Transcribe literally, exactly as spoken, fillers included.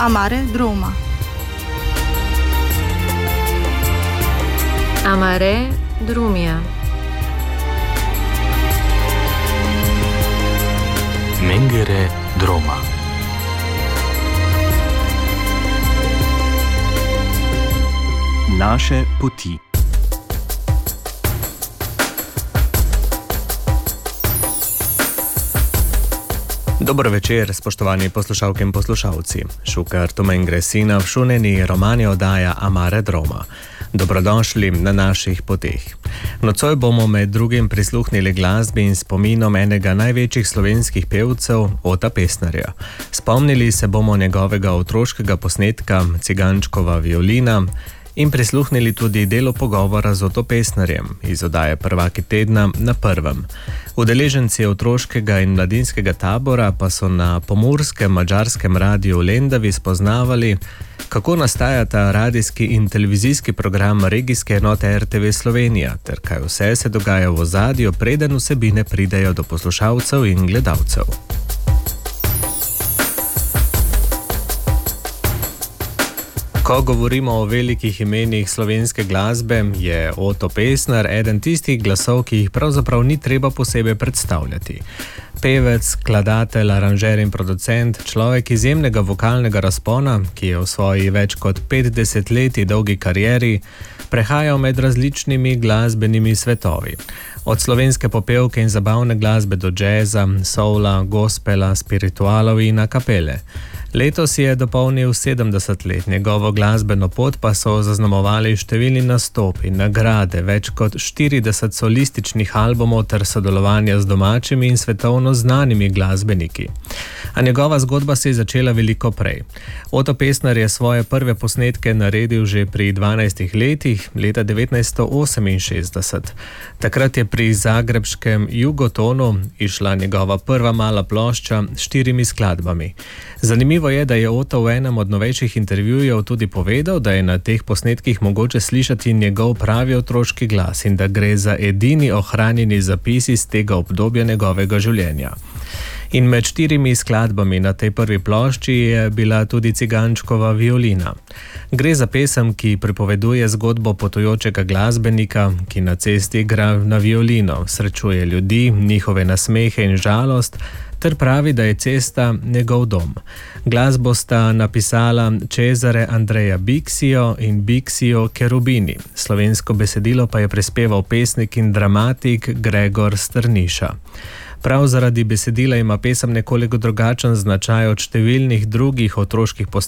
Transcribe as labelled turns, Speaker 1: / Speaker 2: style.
Speaker 1: Amare Droma.
Speaker 2: Amare Drumia.
Speaker 3: Mengere Droma. Naše poti. Dobro večer, spoštovani poslušalke in poslušalci. Šukar Tomengre Sina v šuneni romani oddaja Amare Droma. Dobrodošli na naših poteh. Nocoj bomo med drugim prisluhnili glasbi in spominom enega največjih slovenskih pevcev, Ota Pestnerja. Spomnili se bomo njegovega otroškega posnetka Cigančkova violina in prisluhnili tudi delu pogovora z Oto Pestnerjem iz oddaje Prvaki tedna na Prvem. Udeleženci otroškega in mladinskega tabora pa so na pomurskem madžarskem radiju Lendavi spoznavali, kako nastajata radijski in televizijski program regijske enote R T V Slovenija, ter kaj vse se dogaja v ozadju, preden vsebine pridejo do poslušalcev in gledalcev. Ko govorimo o velikih imenih slovenske glasbe, je Oto Pestner eden tistih glasov, ki jih pravzaprav ni treba posebej predstavljati. Pevec, skladatelj, aranžer in producent, človek izjemnega vokalnega razpona, ki je v svoji več kot petdeset letij dolgi karieri prehajal med različnimi glasbenimi svetovi. Od slovenske popevke in zabavne glasbe do džeza, soula, gospela, spiritualov in a kapele. Letos je dopolnil sedemdeset let, njegovo glasbeno pot pa so zaznamovali številni nastopi, nagrade, več kot štirideset solističnih albumov ter sodelovanja z domačimi in svetovno znanimi glasbeniki. A njegova zgodba se je začela veliko prej. Oto Pestner je svoje prve posnetke naredil že pri dvanajstih letih, leta devetnajststo oseminšestdeset. Takrat je pri zagrebškem Jugotonu išla njegova prva mala plošča s štirimi skladbami. Zanimivo je, da je Oto v enem od novejših intervjujev tudi povedal, da je na teh posnetkih mogoče slišati njegov pravi otroški glas in da gre za edini ohranjeni zapis iz tega obdobja njegovega življenja. In med štirimi skladbami na tej prvi plošči je bila tudi Cigančkova violina. Gre za pesem, ki pripoveduje zgodbo potujočega glasbenika, ki na cesti igra na violino, srečuje ljudi, njihove nasmehe in žalost, ter pravi, da je cesta njegov dom. Glasbo sta napisala Cesare Andrea Bixio in Bixio Cherubini. Slovensko besedilo pa je prispeval pesnik in dramatik Gregor Strniša. Prav zaradi besedila ima pesem nekoliko drugačen značaj od številnih drugih otroških posnetkov,